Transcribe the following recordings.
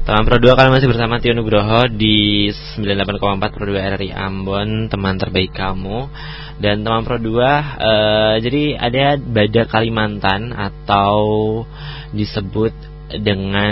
Teman Pro 2, kalian masih bersama Tio Nugroho di 98,4 Pro 2 RRI Ambon, teman terbaik kamu. Dan teman Pro 2, jadi ada badak Kalimantan atau disebut dengan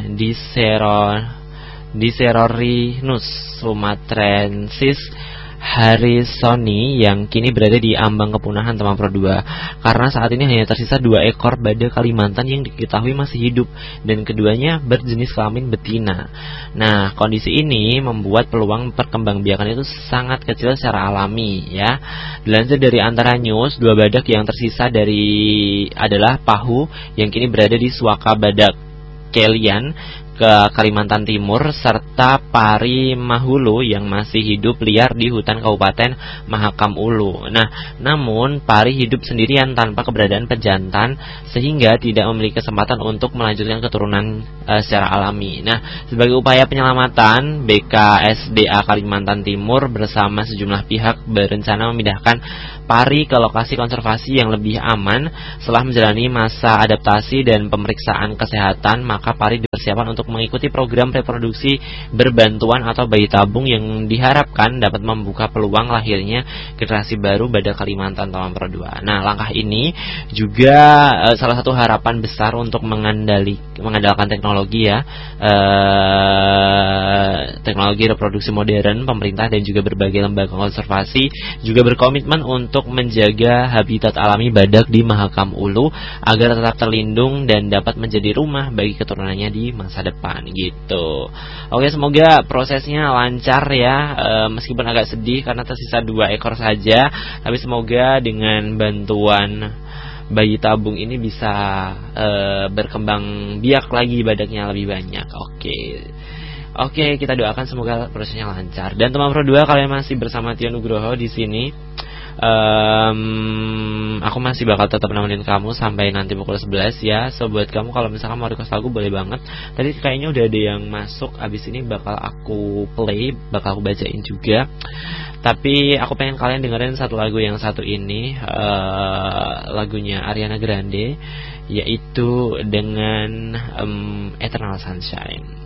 Dicerorinus sumatrensis harrisoni yang kini berada di ambang kepunahan, teman Pro 2, karena saat ini hanya tersisa 2 ekor badak Kalimantan yang diketahui masih hidup dan keduanya berjenis kelamin betina. Nah, kondisi ini membuat peluang perkembangbiakan itu sangat kecil secara alami ya. Dilansir dari Antara News, 2 badak yang tersisa adalah Pahu yang kini berada di Suaka Badak Kelian ke Kalimantan Timur, serta Pari Mahulu yang masih hidup liar di hutan Kabupaten Mahakam Ulu. Nah, namun Pari hidup sendirian tanpa keberadaan pejantan sehingga tidak memiliki kesempatan untuk melanjutkan keturunan secara alami. Nah, sebagai upaya penyelamatan, BKSDA Kalimantan Timur bersama sejumlah pihak berencana memindahkan Pari ke lokasi konservasi yang lebih aman. Setelah menjalani masa adaptasi dan pemeriksaan kesehatan, maka Pari dipersiapkan untuk mengikuti program reproduksi berbantuan atau bayi tabung yang diharapkan dapat membuka peluang lahirnya generasi baru badak Kalimantan, teman Pro 2. Nah, langkah ini juga salah satu harapan besar untuk mengandalkan teknologi ya, teknologi reproduksi modern. Pemerintah dan juga berbagai lembaga konservasi juga berkomitmen untuk menjaga habitat alami badak di Mahakam Ulu agar tetap terlindung dan dapat menjadi rumah bagi keturunannya di masa depan gitu. Oke, semoga prosesnya lancar ya, meskipun agak sedih karena tersisa 2 ekor saja, tapi semoga dengan bantuan bayi tabung ini bisa berkembang biak lagi badaknya lebih banyak. Oke, kita doakan semoga prosesnya lancar. Dan teman Pro 2, kalian masih bersama Tio Nugroho di sini. Aku masih bakal tetap nemenin kamu sampai nanti pukul 11 ya. So, buat kamu kalau misalkan mau request lagu boleh banget. Tadi kayaknya udah ada yang masuk, abis ini bakal aku play, bakal aku bacain juga. Tapi aku pengen kalian dengerin satu lagu yang satu ini, lagunya Ariana Grande, yaitu dengan Eternal Sunshine.